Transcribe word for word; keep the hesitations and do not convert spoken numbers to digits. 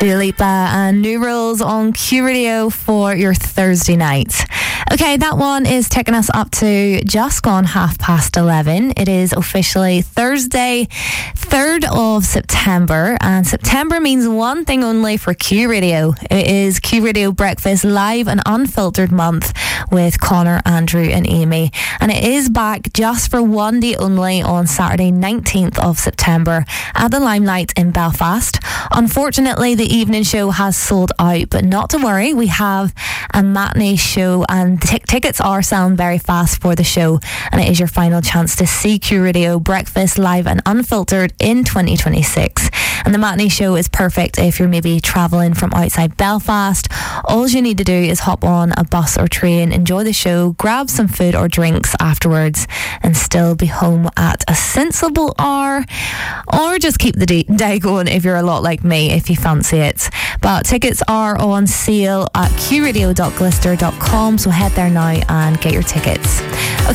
Dua Lipa and New Rules on Q Radio for your Thursday night. Okay, that one is taking us up to just gone half past eleven. It is officially Thursday, third of September, and September means one thing only for Q Radio. It is Q Radio Breakfast Live and Unfiltered month with Connor, Andrew and Amy, and it is back just for one day only on Saturday nineteenth of September at the Limelight in Belfast. Unfortunately, the evening show has sold out, but not to worry, we have a matinee show and t- tickets are selling very fast for the show, and it is your final chance to see Q Radio Breakfast Live and Unfiltered in twenty twenty-six. And the matinee show is perfect if you're maybe travelling from outside Belfast. All you need to do is hop on a bus or train, enjoy the show, grab some food or drinks afterwards, and still be home at a sensible hour, or just keep the day, day going if you're a lot like me, if you fancy it. But tickets are on sale at q radio dot glister dot com, so head there now and get your tickets. Okay.